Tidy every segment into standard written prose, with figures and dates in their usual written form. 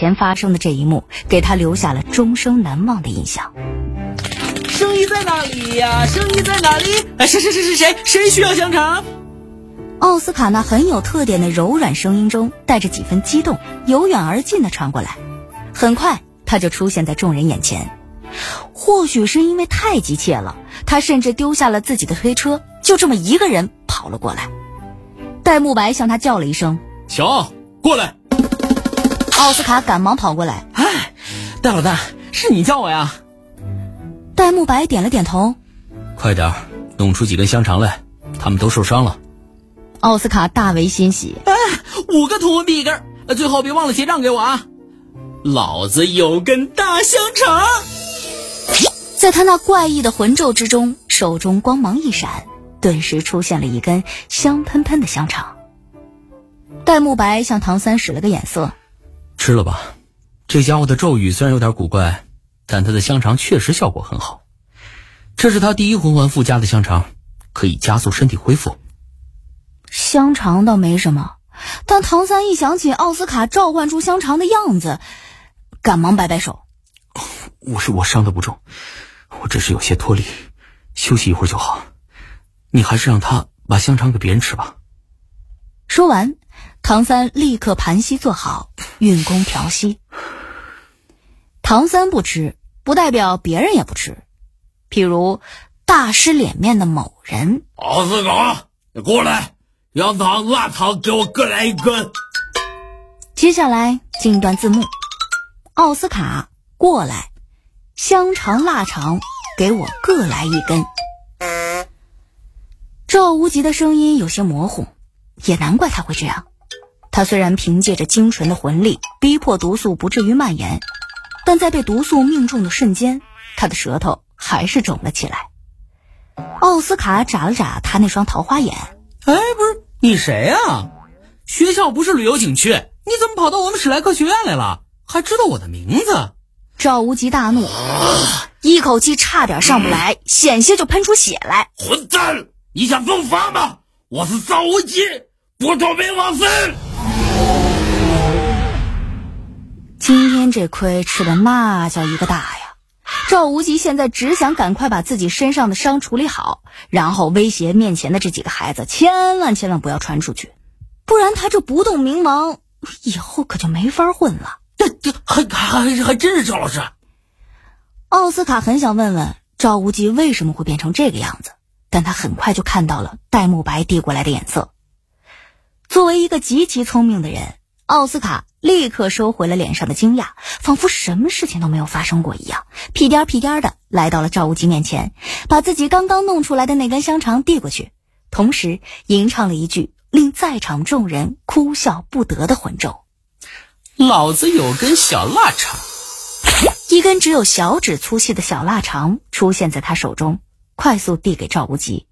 前发生的这一幕给他留下了终生难忘的印象。 生意在哪里呀？生意在哪里？谁需要香肠？ 奥斯卡那很有特点的柔软声音中带着几分激动，由远而近地传过来。很快他就出现在众人眼前。或许是因为太急切了，他甚至丢下了自己的推车，就这么一个人跑了过来。戴沐白向他叫了一声： 乔，过来。 奥斯卡赶忙跑过来： 哎，戴老大，是你叫我呀？ 戴沐白点了点头： 快点弄出几根香肠来，他们都受伤了。 奥斯卡大为欣喜： 哎，5个图文币1根，最后别忘了结账给我啊！老子有根大香肠。 在他那怪异的魂咒之中，手中光芒一闪，顿时出现了一根香喷喷的香肠。戴沐白向唐三使了个眼色： 吃了吧，这家伙的咒语虽然有点古怪，但他的香肠确实效果很好。这是他第1魂环附加的香肠，可以加速身体恢复。 香肠倒没什么，但唐三一想起奥斯卡召唤出香肠的样子，赶忙摆摆手： 我伤得不重，我只是有些脱力，休息一会儿就好。你还是让他把香肠给别人吃吧。 说完，唐三立刻盘膝坐好，运功调息。唐三不吃，不代表别人也不吃。譬如大失脸面的某人： 奥斯卡，你过来，羊肠腊肠给我各来1根。 接下来进一段字幕：奥斯卡，过来，香肠腊肠给我各来1根。赵无极的声音有些模糊，也难怪他会这样。他虽然凭借着精纯的魂力逼迫毒素不至于蔓延，但在被毒素命中的瞬间，他的舌头还是肿了起来。奥斯卡眨了眨他那双桃花眼： 哎，不是，你谁啊？学校不是旅游景区，你怎么跑到我们史莱克学院来了？还知道我的名字？ 赵无极大怒，一口气差点上不来，险些就喷出血来。 混蛋，你想封罚吗？我是赵无极，不躲没往生。 今天这亏吃的那叫一个大呀！赵无极现在只想赶快把自己身上的伤处理好，然后威胁面前的这几个孩子千万不要传出去，不然他这不动明王以后可就没法混了。 这还真是赵老师。 奥斯卡很想问问赵无极为什么会变成这个样子，但他很快就看到了戴沐白递过来的眼色。作为一个极其聪明的人，奥斯卡立刻收回了脸上的惊讶，仿佛什么事情都没有发生过一样，屁颠屁颠的来到了赵无极面前，把自己刚刚弄出来的那根香肠递过去，同时吟唱了一句令在场众人哭笑不得的魂咒： 老子有根小腊肠。 一根只有小指粗细的小腊肠出现在他手中，快速递给赵无极。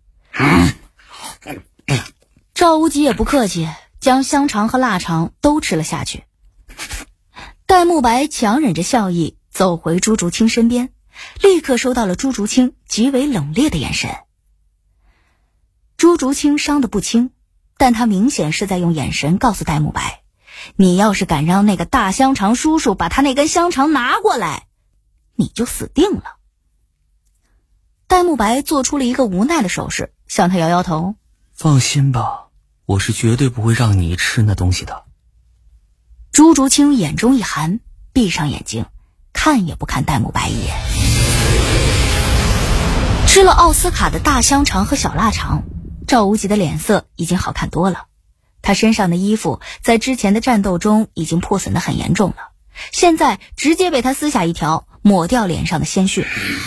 赵无极也不客气，将香肠和腊肠都吃了下去。戴沐白强忍着笑意走回朱竹清身边，立刻收到了朱竹清极为冷冽的眼神。朱竹清伤得不轻，但他明显是在用眼神告诉戴沐白，你要是敢让那个大香肠叔叔把他那根香肠拿过来，你就死定了。戴沐白做出了一个无奈的手势，向他摇摇头： 放心吧，我是绝对不会让你吃那东西的。 朱竹清眼中一寒，闭上眼睛，看也不看戴沐白一眼。吃了奥斯卡的大香肠和小腊肠，赵无极的脸色已经好看多了。他身上的衣服在之前的战斗中已经破损得很严重了，现在直接被他撕下一条，抹掉脸上的鲜血。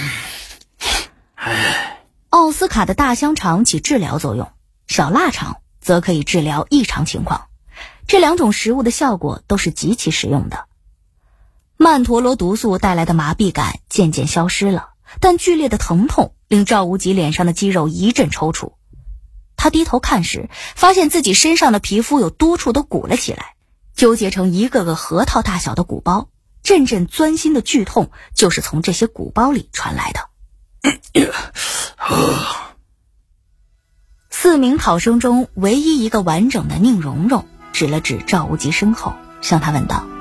奥斯卡的大香肠起治疗作用，小腊肠则可以治疗异常情况，这2种食物的效果都是极其实用的。曼陀罗毒素带来的麻痹感渐渐消失了，但剧烈的疼痛令赵无极脸上的肌肉一阵抽搐。他低头看时，发现自己身上的皮肤有多处都鼓了起来，纠结成一个个核桃大小的鼓包，阵阵钻心的剧痛就是从这些鼓包里传来的。4名考生中唯一一个完整的宁荣荣指了指赵无极身后，向他问道：